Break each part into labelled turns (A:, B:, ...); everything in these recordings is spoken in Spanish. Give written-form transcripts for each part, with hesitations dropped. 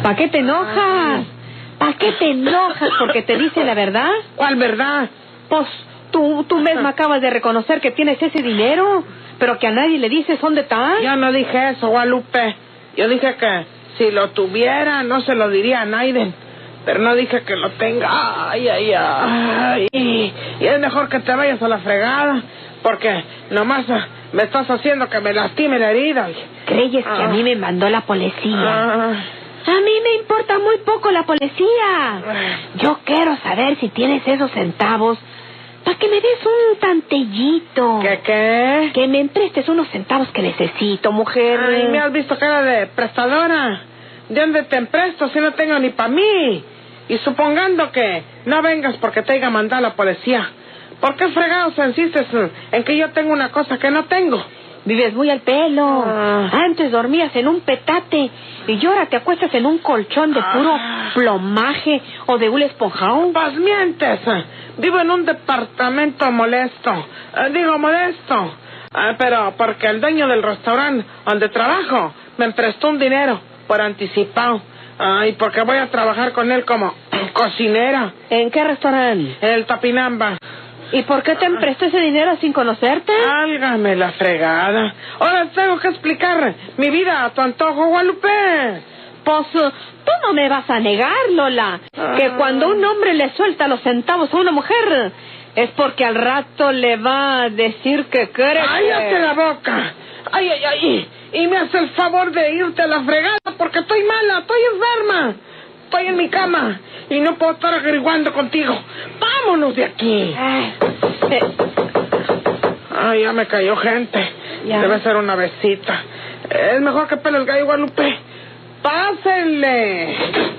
A: ¿Para qué te enojas? ¿Para qué te enojas? ¿Porque te dice la verdad?
B: ¿Cuál verdad?
A: Pues tú misma acabas de reconocer que tienes ese dinero, pero que a nadie le dices dónde está.
B: Yo no dije eso, Guadalupe. Yo dije que si lo tuviera no se lo diría a Naiden, pero no dije que lo tenga. Ay. Y es mejor que te vayas a la fregada, porque nomás me estás haciendo que me lastime la herida.
A: ¿Creyes que a mí me mandó la policía? A mí me importa muy poco la policía. Yo quiero saber si tienes esos centavos para que me des un tantellito.
B: ¿Qué?
A: Que me emprestes unos centavos que necesito, mujer.
B: Ay, ¿me has visto cara de prestadora? ¿De dónde te empresto si no tengo ni para mí? Y supongando que no vengas porque te haya mandado la policía, ¿por qué fregados insistes en que yo tengo una cosa que no tengo?
A: Vives muy al pelo. Antes dormías en un petate y ahora te acuestas en un colchón de puro plomaje o de un esponjado.
B: Pues mientes. Vivo en un departamento molesto. Molesto. Pero porque el dueño del restaurante donde trabajo me prestó un dinero por anticipado. Y porque voy a trabajar con él como cocinera.
A: ¿En qué restaurante?
B: En el Topinamba.
A: ¿Y por qué te prestó ese dinero sin conocerte?
B: Álgame la fregada. Ahora tengo que explicar mi vida a tu antojo, Guadalupe.
A: Pues tú no me vas a negar, Lola, que cuando un hombre le suelta los centavos a una mujer es porque al rato le va a decir que quiere.
B: ¡Cállate la boca! ¡Ay! Y me hace el favor de irte a la fregada porque estoy mala, estoy enferma. Estoy en mi cama y no puedo estar averiguando contigo. ¡Vámonos de aquí! Ay, ya me cayó gente. Ya. Debe ser una besita. Es mejor que pele el gallo, Guadalupe. ¡Pásenle!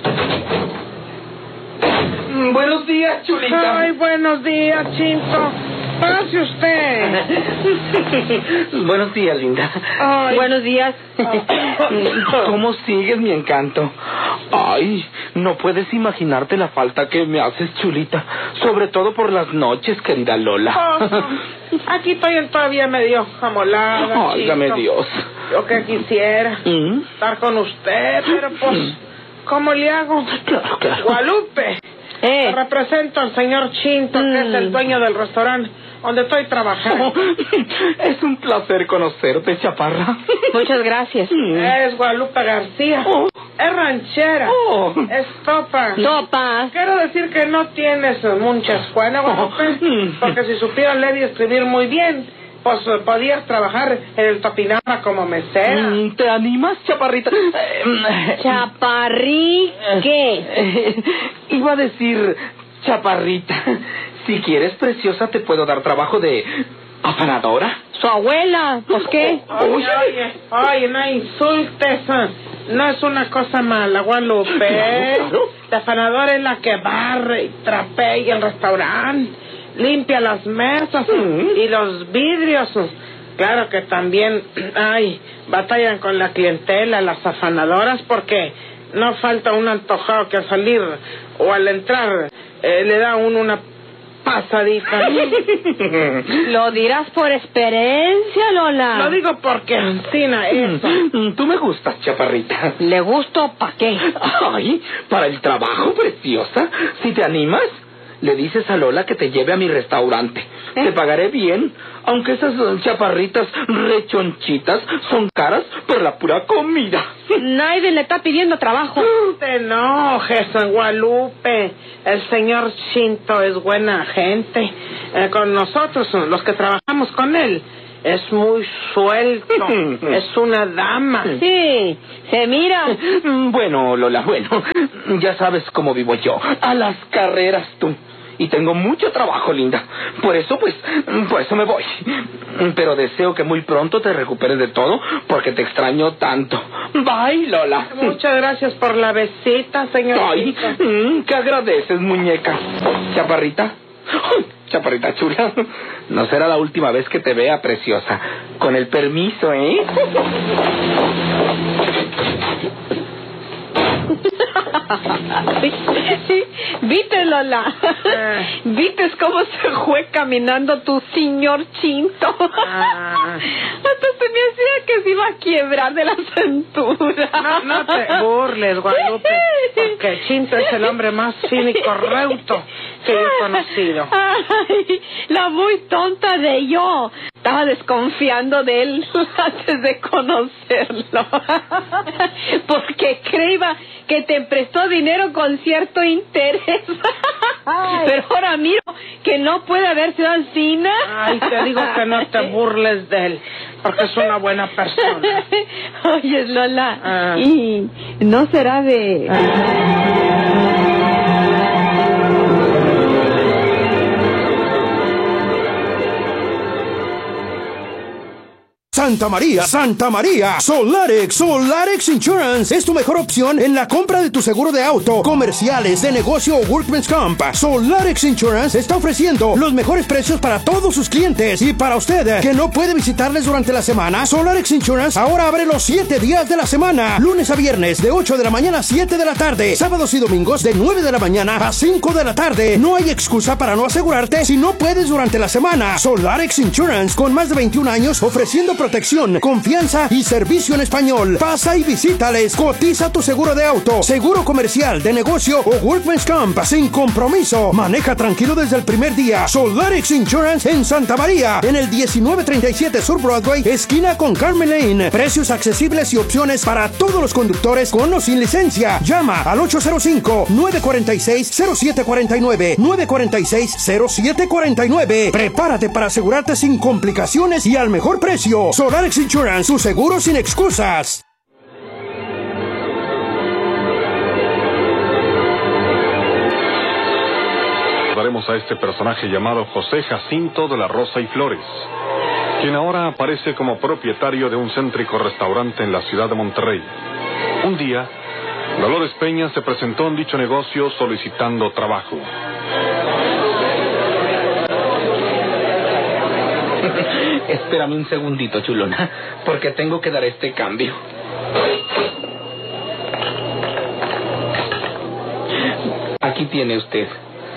C: Buenos días, chulita.
B: Ay, buenos días, Chinto. Pase usted.
C: Buenos días, linda.
B: Ay.
A: Buenos días.
C: ¿Cómo sigues, mi encanto? Ay, no puedes imaginarte la falta que me haces, chulita. Sobre todo por las noches, querida Lola.
B: Aquí estoy todavía medio amolada.
C: Óigame Dios.
B: Yo que quisiera estar con usted, pero pues, ¿cómo le hago?
C: Claro.
B: Guadalupe. Represento al señor Chinto, que es el dueño del restaurante donde estoy trabajando.
C: Es un placer conocerte, chaparra.
A: Muchas gracias.
B: Es Guadalupe García. Es ranchera. Es topa.
A: Topa.
B: Quiero decir que no tienes mucha escuela, Guadalupe, porque si supieras leer y escribir muy bien, pues podías trabajar en el Topinamba como mesera.
C: ¿Te animas, chaparrita?
A: ¿Qué?
C: Iba a decir chaparrita. Si quieres, preciosa, te puedo dar trabajo de afanadora.
A: Su abuela, ¿pues qué?
B: Oye, no insultes. No es una cosa mala, Guadalupe.
C: Claro.
B: La afanadora es la que barre y trapea el restaurante, limpia las mesas y los vidrios. Claro que también batallan con la clientela, las afanadoras, porque no falta un antojado que al salir o al entrar le da una pasadita.
A: ¿Lo dirás por experiencia, Lola?
B: Lo digo porque Ancina eso.
C: Tú me gustas, chaparrita.
A: ¿Le gusto para qué?
C: Ay, para el trabajo, preciosa. Si te animas, le dices a Lola que te lleve a mi restaurante. Te pagaré bien, aunque esas chaparritas rechonchitas son caras por la pura comida.
A: Nadie le está pidiendo trabajo.
B: No te enojes, Guadalupe. El señor Chinto es buena gente. Con nosotros, los que trabajamos con él, es muy suelto. Es una dama.
A: Sí, se mira.
C: Bueno, Lola, ya sabes cómo vivo yo. A las carreras, tú. Y tengo mucho trabajo, linda. Por eso me voy. Pero deseo que muy pronto te recuperes de todo, porque te extraño tanto. Bye, Lola.
B: Muchas gracias por la besita, señor.
C: Ay, ¿qué agradeces, muñeca? Chaparrita. Chaparrita chula. No será la última vez que te vea, preciosa. Con el permiso, ¿eh?
A: ¿Viste, Lola? ¿Viste cómo se fue caminando tu señor Chinto? Hasta se me hacía que se iba a quiebrar de la cintura.
B: No te burles, Guadalupe, porque Chinto es el hombre más fino y correcto que he conocido.
A: Ay, la muy tonta de yo. Estaba desconfiando de él antes de conocerlo. Porque creía que te prestó dinero con cierto interés. Pero ahora miro que no puede haber sido Alcina.
B: Ay, te digo que no te burles de él, porque es una buena persona.
A: Oye, Lola, ¿y no será de...?
D: Santa María, Santa María, Solarex Insurance es tu mejor opción en la compra de tu seguro de auto, comerciales, de negocio o Workman's Comp. Solarex Insurance está ofreciendo los mejores precios para todos sus clientes. Y para usted que no puede visitarles durante la semana, Solarex Insurance ahora abre los 7 días de la semana, lunes a viernes de 8 de la mañana a 7 de la tarde, sábados y domingos de 9 de la mañana a 5 de la tarde. No hay excusa para no asegurarte si no puedes durante la semana. Solarex Insurance, con más de 21 años ofreciendo protección, confianza y servicio en español. Pasa y visítales. Cotiza tu seguro de auto, seguro comercial, de negocio o Workman's Comp sin compromiso. Maneja tranquilo desde el primer día. Solarex Insurance en Santa María, en el 1937 Sur Broadway, esquina con Carmen Lane. Precios accesibles y opciones para todos los conductores con o sin licencia. Llama al 805-946-0749. 946-0749. Prepárate para asegurarte sin complicaciones y al mejor precio. Solarex Insurance, su seguro sin excusas.
E: Daremos a este personaje llamado José Jacinto de la Rosa y Flores, quien ahora aparece como propietario de un céntrico restaurante en la ciudad de Monterrey. Un día, Dolores Peña se presentó en dicho negocio solicitando trabajo.
C: Espérame un segundito, chulona, porque tengo que dar este cambio. Aquí tiene usted.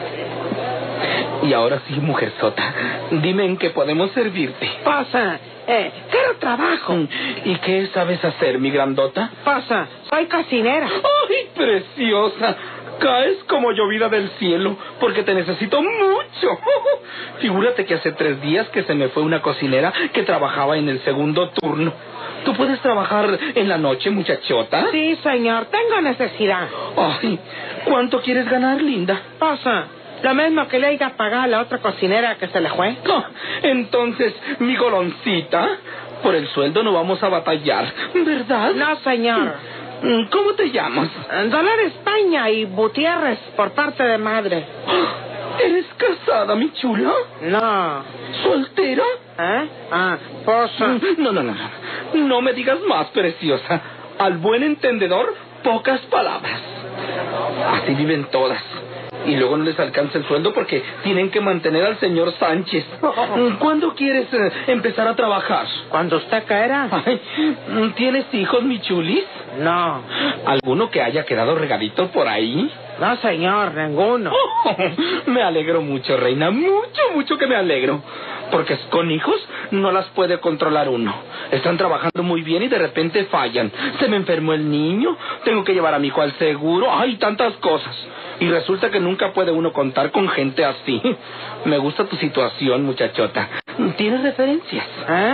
C: Y ahora sí, mujerzota, dime en qué podemos servirte.
B: Pasa, quiero trabajo.
C: ¿Y qué sabes hacer, mi grandota?
B: Pasa, soy cocinera.
C: ¡Ay, preciosa! Caes como llovida del cielo, porque te necesito mucho. Figúrate que hace 3 días que se me fue una cocinera que trabajaba en el segundo turno. ¿Tú puedes trabajar en la noche, muchachota?
B: Sí, señor, tengo necesidad.
C: Ay, ¿cuánto quieres ganar, linda?
B: Pasa, lo mismo que le haya pagado a la otra cocinera que se le fue.
C: Oh, entonces, mi goloncita, por el sueldo no vamos a batallar, ¿verdad?
B: No, señor.
C: ¿Cómo te llamas?
B: Dolores Peña y Gutiérrez, por parte de madre.
C: ¿Eres casada, mi chula?
B: No.
C: ¿Soltera?
B: Pues...
C: No. No me digas más, preciosa. Al buen entendedor, pocas palabras. Así viven todas. Y luego no les alcanza el sueldo porque tienen que mantener al señor Sánchez. ¿Cuándo quieres empezar a trabajar?
B: Cuando usted quiera.
C: ¿Tienes hijos, mi chulis?
B: No.
C: ¿Alguno que haya quedado regadito por ahí?
B: No, señor, ninguno.
C: Me alegro mucho, reina. Mucho que me alegro. Porque con hijos no las puede controlar uno. Están trabajando muy bien y de repente fallan. Se me enfermó el niño, tengo que llevar a mi hijo al seguro. ¡Ay, tantas cosas! Y resulta que nunca puede uno contar con gente así. Me gusta tu situación, muchachota. ¿Tienes referencias?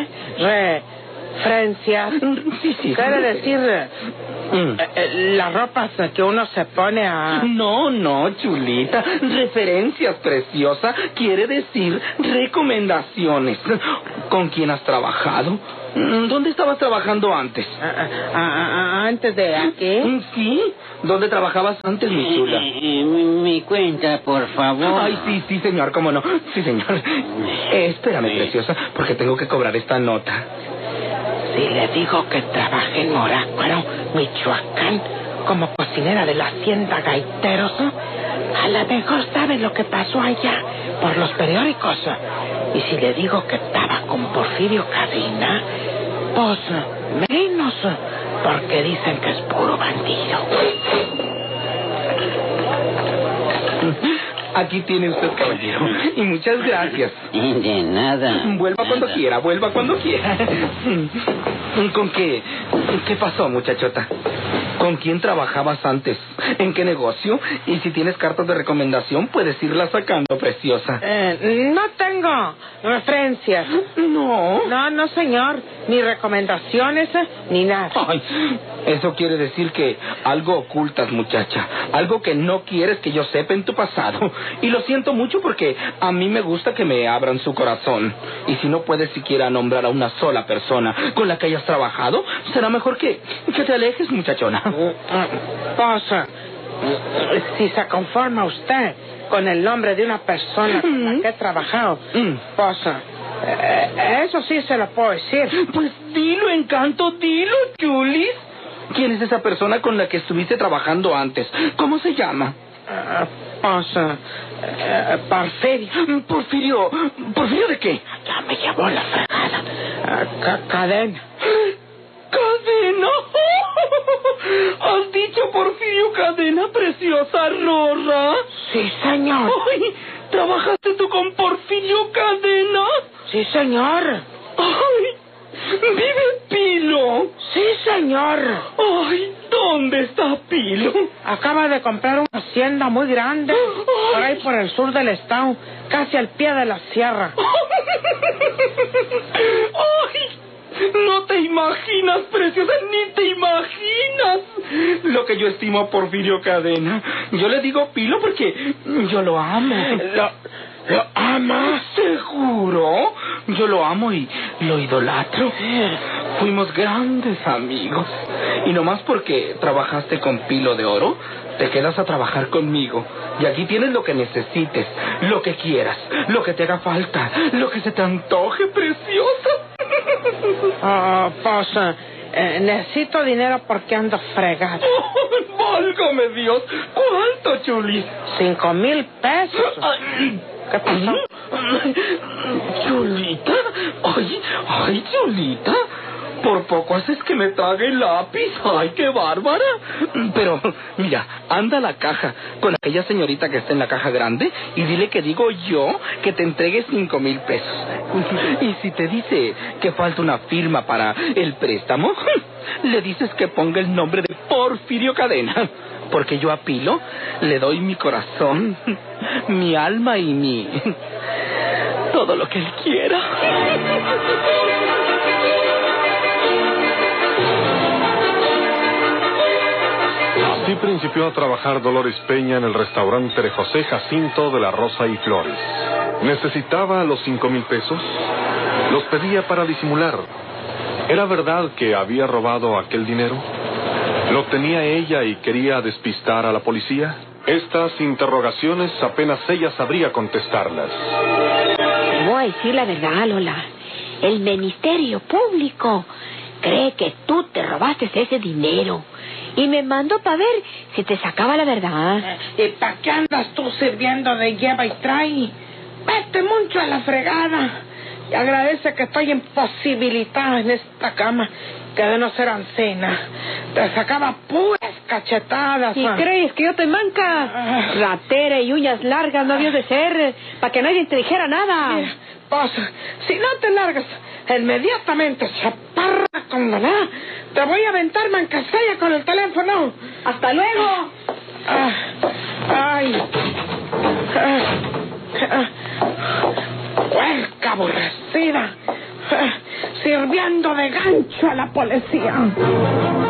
B: ¿Referencias?
C: Sí.
B: ¿Quiere decir las ropas que uno se pone a...?
C: No, chulita. Referencias, preciosa, quiere decir recomendaciones. ¿Con quién has trabajado? ¿Dónde estabas trabajando antes?
B: ¿Antes de aquí?
C: Sí. ¿Dónde trabajabas antes, mi chula?
F: Mi cuenta, por favor.
C: Ay, sí, señor, cómo no. Sí, señor. Espérame, preciosa, porque tengo que cobrar esta nota.
B: Si le digo que trabajé en Morácuaro, Michoacán, como cocinera de la hacienda Gaiteros, a lo mejor sabe lo que pasó allá por los periódicos. Y si le digo que estaba con Porfirio Cadena, pues menos, porque dicen que es puro bandido.
C: Aquí tiene usted, caballero. Y muchas gracias.
F: De nada.
C: Vuelva cuando quiera, vuelva cuando quiera. ¿Con qué? ¿Qué pasó, muchachota? ¿Con quién trabajabas antes? ¿En qué negocio? Y si tienes cartas de recomendación, puedes irlas sacando, preciosa.
B: No tengo referencias. No, señor. Ni recomendaciones, ni nada.
C: Ay, eso quiere decir que algo ocultas, muchacha. Algo que no quieres que yo sepa en tu pasado. Y lo siento mucho porque a mí me gusta que me abran su corazón. Y si no puedes siquiera nombrar a una sola persona con la que hayas trabajado, será mejor que te alejes, muchachona.
B: Pues, si se conforma usted con el nombre de una persona con la que he trabajado, pues, eso sí se lo puedo decir.
C: Pues dilo, Encanto, dilo, Julis. ¿Quién es esa persona con la que estuviste trabajando antes? ¿Cómo se llama?
B: Porfirio.
C: ¿Porfirio de qué?
B: Ya me llevó la fregada. Cadena.
C: ¡Cadena! ¿Has dicho Porfirio Cadena, preciosa Rorra?
B: Sí, señor.
C: Ay, ¿trabajaste tú con Porfirio Cadena?
B: Sí, señor.
C: ¡Ay! ¿Vive Pilo?
B: Sí, señor.
C: ¡Ay! ¿Dónde está Pilo?
B: Acaba de comprar una hacienda muy grande. Por ahí por el sur del estado, casi al pie de la sierra.
C: ¡Ay! No te imaginas, preciosa, ni te imaginas lo que yo estimo a Porfirio Cadena. Yo le digo Pilo porque yo lo amo.
B: ¿Lo amas?
C: ¿Seguro? Yo lo amo y lo idolatro. Fuimos grandes amigos. Y nomás porque trabajaste con Pilo de Oro, te quedas a trabajar conmigo. Y aquí tienes lo que necesites, lo que quieras, lo que te haga falta, lo que se te antoje, preciosa.
B: Pues, necesito dinero porque ando fregado.
C: Oh, válgame Dios. ¿Cuánto, Chulis?
B: 5,000 pesos. ¿Qué pasó?
C: ¿Chulita? Ay, Chulita. Por poco haces que me trague el lápiz. ¡Ay, qué bárbara! Pero, mira, anda a la caja con aquella señorita que está en la caja grande y dile que digo yo que te entregue 5,000 pesos. Y si te dice que falta una firma para el préstamo, le dices que ponga el nombre de Porfirio Cadena. Porque yo a Pilo le doy mi corazón, mi alma y todo lo que él quiera.
E: Así principió a trabajar Dolores Peña en el restaurante de José Jacinto de la Rosa y Flores. ¿Necesitaba los 5,000 pesos? Los pedía para disimular. ¿Era verdad que había robado aquel dinero? ¿Lo tenía ella y quería despistar a la policía? Estas interrogaciones apenas ella sabría contestarlas.
A: Voy a decir la verdad, Lola. El Ministerio Público cree que tú te robaste ese dinero. Y me mandó para ver si te sacaba la verdad.
B: ¿Y para qué andas tú sirviendo de lleva y trae? Vete mucho a la fregada. Y agradece que estoy imposibilitada en esta cama, que de no ser ancena te sacaba puras cachetadas.
A: ¿Y crees que yo te manca? Ratera y uñas largas no había de ser, para que nadie te dijera nada.
B: Mira, pues, si no te largas inmediatamente, chaparra condenada, te voy a aventar mancasella con el teléfono.
A: ¡Hasta luego!
B: Puerca aborrecida, sirviendo de gancho a la policía.